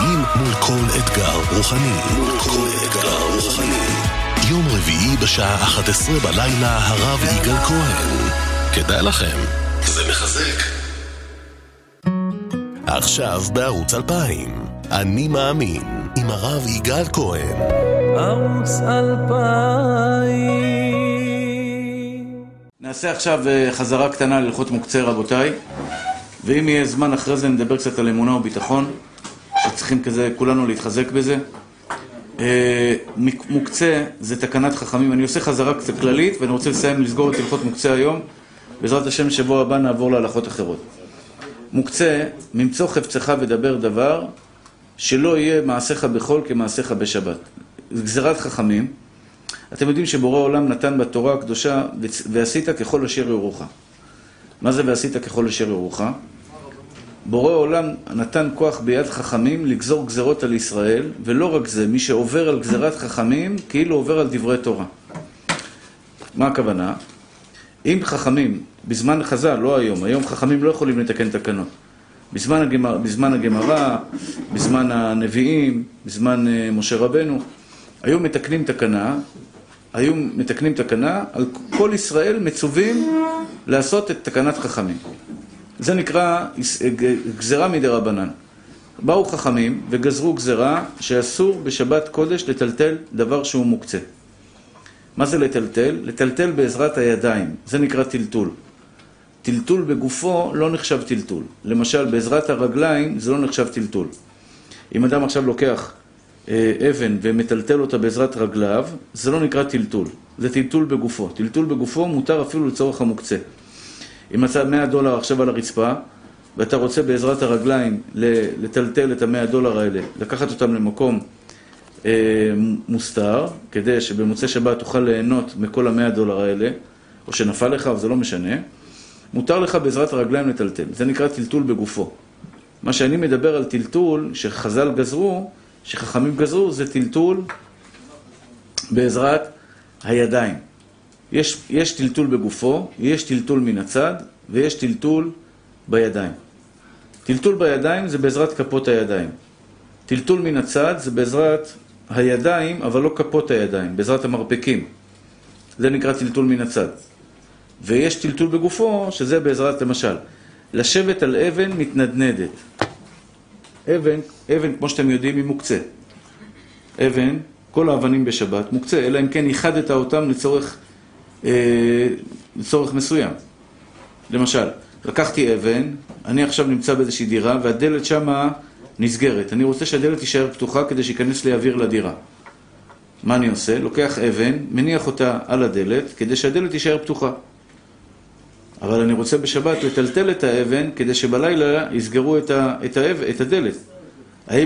רביעיים מול כל אתגר רוחני. יום רביעי בשעה 11 בלילה, הרב יגאל כהן. כדאי לכם, זה מחזק. עכשיו בערוץ 2000, אני מאמין, עם הרב יגאל כהן. ערוץ 2000. נעשה עכשיו חזרה קטנה להלכות מוקצה, רבותיי, ואם יהיה זמן אחרי זה נדבר קצת על אמונה וביטחון, שצריכים כזה כולנו להתחזק בזה. מוקצה זה תקנת חכמים. אני עושה חזרה קצת כללית ואני רוצה לסגור את הלכות מוקצה היום. בעזרת השם שבוע הבא נעבור להלכות אחרות. מוקצה, ממצוא חפצך ודבר דבר, שלא יהיה מעשיך בחול כמעשיך בשבת. גזירת חכמים. אתם יודעים שבורא עולם נתן בתורה הקדושה ועשית ככל אשר יורוך. מה זה ועשית ככל אשר יורוך? בורא עולם נתן כוח ביד חכמים לגזור גזירות על ישראל, ולא רק זה, מי שעובר על גזירת חכמים כאילו עובר על דברי תורה. מה הכוונה? אם חכמים, בזמן חז"ל, לא היום, היום חכמים לא יכולים לתקן תקנות. בזמן הגמרא, בזמן הנביאים, בזמן משה רבנו, היו מתקנים תקנה, על כל ישראל מצווים לעשות את תקנת חכמים. זה נקרא גזירה מדרבנן. באו חכמים וגזרו גזירה שאסור בשבת קודש לטלטל דבר שהוא מוקצה. מה זה לטלטל? לטלטל בעזרת הידיים. זה נקרא טלטול. טלטול בגופו לא נחשב טלטול. למשל, בעזרת הרגליים זה לא נחשב טלטול. אם אדם עכשיו לוקח אבן ומטלטל אותה בעזרת רגליו, זה לא נקרא טלטול. זה טלטול בגופו. טלטול בגופו מותר אפילו לצורך המוקצה. אם מצא $100 עכשיו על הרצפה, ואתה רוצה בעזרת הרגליים לטלטל את $100 האלה, לקחת אותם למקום מוסתר, כדי שבמוצאי שבת תוכל ליהנות מכל $100 האלה, או שנפל לך, אבל זה לא משנה, מותר לך בעזרת הרגליים לטלטל. זה נקרא טלטול בגופו. מה שאני מדבר על טלטול שחז"ל גזרו, שחכמים גזרו, זה טלטול בעזרת הידיים. יש טלטול בגופו, יש טלטול מן הצד, ויש טלטול בידיים. טלטול בידיים זה בעזרת כפות הידיים. טלטול מן הצד זה בעזרת הידיים, אבל לא כפות הידיים, בעזרת המרפקים. זה נקרא טלטול מן הצד. ויש טלטול בגופו, שזה בעזרת, למשל, לשבת על אבן מתנדנדת. אבן, כמו שאתם יודעים, היא מוקצה. אבן, כל האבנים בשבת מוקצה, אלא אם כן ייחדת אותם לצורך מסוים. למשל, לקחתי אבן, אני עכשיו נמצא באיזושהי דירה, והדלת שמה נסגרת. אני רוצה שהדלת תישאר פתוחה כדי שיכנס לי אוויר לדירה. מה אני עושה? לוקח אבן, מניח אותה על הדלת, כדי שהדלת תישאר פתוחה. אבל אני רוצה בשבת לטלטל את האבן, כדי שבלילה יסגרו את הדלת. האם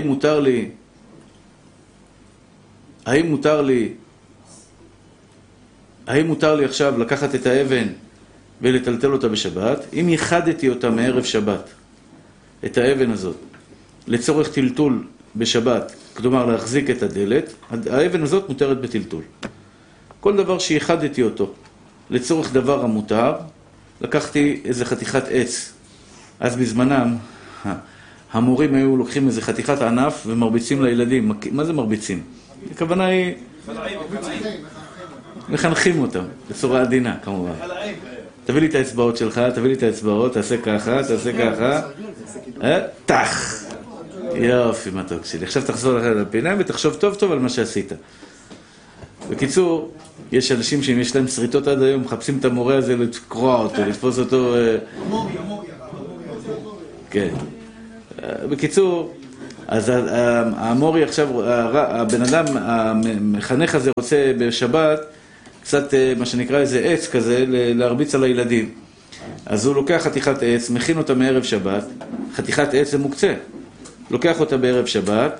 מותר לי עכשיו לקחת את האבן ולטלטל אותה בשבת? אם ייחדתי אותה מערב שבת, את האבן הזאת, לצורך טלטול בשבת, כלומר להחזיק את הדלת, האבן הזאת מותרת בטלטול. כל דבר שייחדתי אותו לצורך דבר המותר, לקחתי איזה חתיכת עץ. אז בזמנם, המורים היו לוקחים איזה חתיכת ענף ומרביצים לילדים. מה זה מרביצים? הכוונה היא... מחנכים אותם, בצורה עדינה כמובן. תביא לי את האצבעות שלך, תעשה ככה, תח! יופי, מתוק שלי. עכשיו תחזור לך לפינה ותחשוב טוב טוב על מה שעשית. בקיצור, יש אנשים שאם יש להם שריטות עד היום, מחפשים את המורה הזה לקרוע אותו, לתפוס אותו... כן. בקיצור, אז המורי עכשיו, הבן אדם, המחנך הזה רוצה בשבת, קצת מה שנקרא איזה עץ כזה, להרביץ על הילדים. אז הוא לוקח חתיכת עץ, מכין אותה מערב שבת, חתיכת עץ זה מוקצה. לוקח אותה בערב שבת,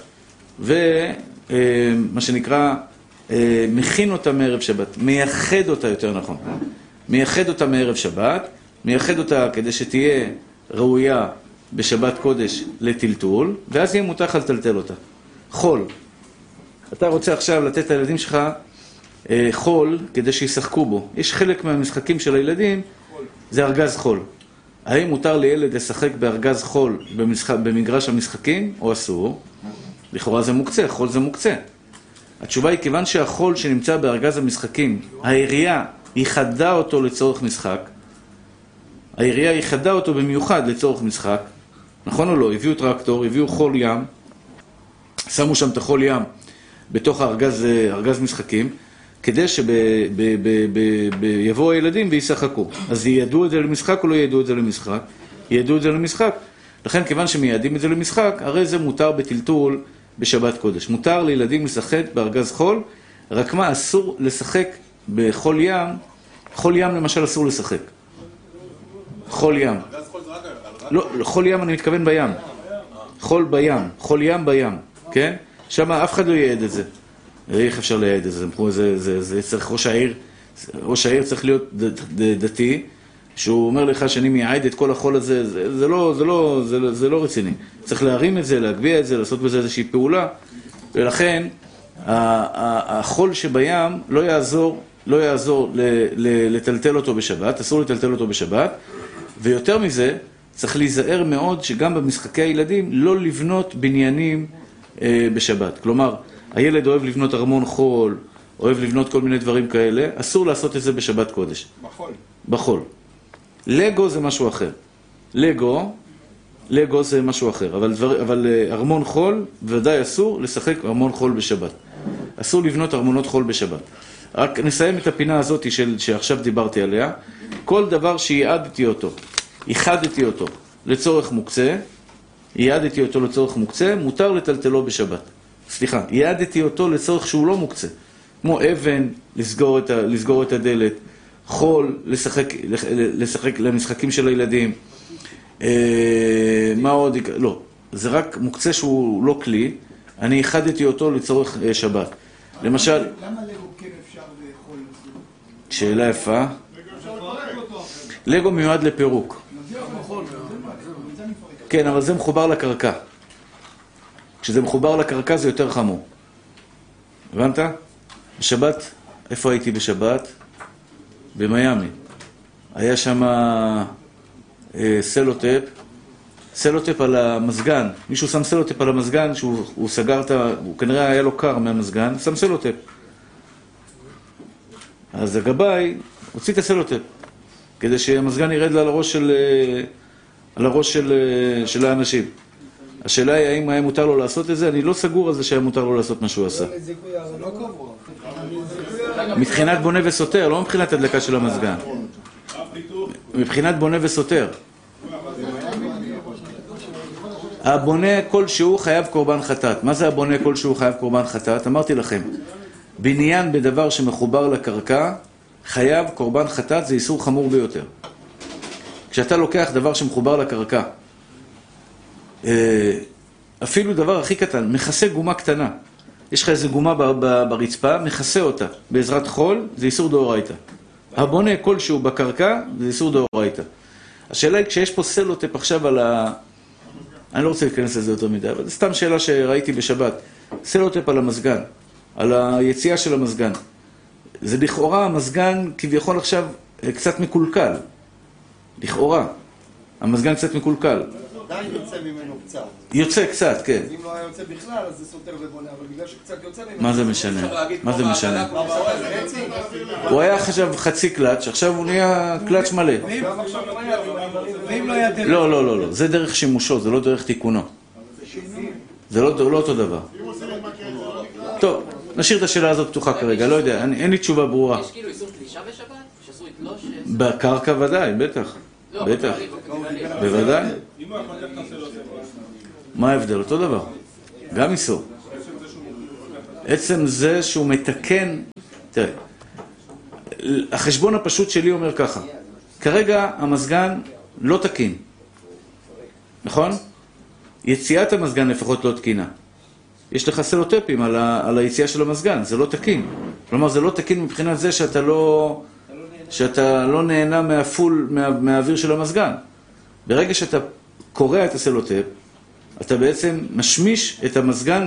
ומה שנקרא, מכין אותה מערב שבת, מייחד אותה יותר נכון. מייחד אותה מערב שבת, מייחד אותה כדי שתהיה ראויה בשבת קודש לטלטול, ואז יהיה מותר לטלטל אותה. חול. אתה רוצה עכשיו לתת לילדים שלך חול כדי שישחקו בו. יש חלק מהמשחקים של הילדים, זה ארגז חול. האם מותר לילד לשחק בארגז חול במגרש המשחקים או אסור? לכאורה זה מוקצה, חול זה מוקצה. התשובה היא, כיוון שהחול שנמצא בארגז המשחקים, העירייה ייחדה אותו לצורך משחק, העירייה ייחדה אותו במיוחד לצורך משחק, נכון או לא? הביאו טרקטור, הביאו חול ים, שמו שם את החול ים בתוך ארגז משחקים, כדי שיבואו הילדים וישחקו. אז ייעדו את זה למשחק או לא ייעדו את זה למשחק? ייעדו את זה למשחק. לכן, כיוון שמייעדים את זה למשחק, הרי זה מותר בטלטול בשבת קודש. מותר לילדים לשחק בארגז חול, רק מה, אסור לשחק בחול ים. חול ים למשל אסור לשחק. חול ים. לא, חול ים אני מתכוון בים. חול בים. חול ים בים. כן? שם אף אחד לא ייעד את זה. איך אפשר לייעד את זה? זה צריך ראש העיר צריך להיות דתי, שהוא אומר לך שאני מייעד את כל החול הזה, זה לא רציני. צריך להרים את זה, להגביה את זה, לעשות בזה איזושהי פעולה, ולכן החול שבים לא יעזור לטלטל אותו בשבת, אסור לטלטל אותו בשבת, ויותר מזה, צריך להיזהר מאוד שגם במשחקי הילדים לא לבנות בניינים בשבת. כלומר, הילד אוהב לבנות ארמון חול, אוהב לבנות כל מיני דברים כאלה, אסור לעשות את זה בשבת קודש. בחול. לגו זה משהו אחר. לגו זה משהו אחר, אבל ארמון חול, ודאי אסור לשחק ארמון חול בשבת. אסור לבנות ארמונות חול בשבת. רק נסיים את הפינה הזאת שעכשיו דיברתי עליה. כל דבר שייעדתי אותו, ייחדתי אותו לצורך מוקצה, מותר לטלטלו בשבת. סליחה, ייעדתי אותו לצורך שהוא לא מוקצה. כמו אבן, לסגור את הדלת, חול, לשחק למשחקים של הילדים. מה עוד? לא, זה רק מוקצה שהוא לא כלי, אני ייחדתי אותו לצורך שבת. למשל... למה לגו כן אפשר לאכול? שאלה יפה. לגו מיועד לפירוק. כן, אבל זה מחובר לקרקע. כשזה מחובר לקרקע זה יותר חמור. הבנת? בשבת, איפה הייתי בשבת? במיימי. היה שם סלוטפ על המזגן. מישהו שם סלוטפ על המזגן, שהוא סגר הוא כנראה היה לו קר מהמזגן, שם סלוטפ. אז הגבאי הוציא את הסלוטפ, כדי שהמזגן ירד לה על הראש של האנשים. השאלה היא האם היה מותר לו לעשות את זה, אני לא סגור על זה שהיה מותר לו לעשות מה שהוא עשה. מבחינת בונה וסותר, לא מבחינת הדלקה של המזגן. מבחינת בונה וסותר. הבונה כלשהו חייב קורבן חטאת. מה זה הבונה כלשהו חייב קורבן חטאת? אמרתי לכם, בניין בדבר שמחובר לקרקע, חייב קורבן חטאת, זה איסור חמור ביותר. כשאתה לוקח דבר שמחובר לקרקע, אפילו דבר הכי קטן, מכסה גומה קטנה. יש לך איזה גומה ברצפה, מכסה אותה בעזרת חול, זה איסור דאורייתא. הבונה כלשהו בקרקע, זה איסור דאורייתא. השאלה היא, כשיש פה סלוטפ עכשיו על אני לא רוצה להיכנס לזה יותר מדי, אבל זו סתם שאלה שראיתי בשבת. סלוטפ על המזגן, על היציאה של המזגן. זה לכאורה המזגן כביכול עכשיו קצת מקולקל. לכאורה. המזגן קצת מקולקל. עדיין יוצא ממנו קצת. יוצא קצת, כן. אם לא היה יוצא בכלל, אז זה סותר ובונה, אבל בגלל שקצת יוצא ממנו... מה זה משנה? מה זה משנה? הוא היה עכשיו חצי קלאץ', עכשיו הוא נהיה קלאץ' מלא. לא. זה דרך שימושו, זה לא דרך תיקונו. זה לא אותו דבר. טוב, נשאיר את השאלה הזאת פתוחה כרגע, לא יודע, אין לי תשובה ברורה. יש כאילו איסור תלישה בשבת? שאסור לתלוש? בקרקע ודאי, בטח. בטח. בוודאי. מה ההבדל? אותו דבר. גם איסור. עצם זה שהוא מתקן... תראה, החשבון הפשוט שלי אומר ככה. כרגע המזגן לא תקין. נכון? יציאת המזגן לפחות לא תקינה. יש לך סלוטפים על היציאה של המזגן. זה לא תקין. כלומר, זה לא תקין מבחינת זה שאתה לא נהנה מהאוויר של המזגן. ברגע שאתה קורע את הסלוטפ, אתה בעצם משמיש את המזגן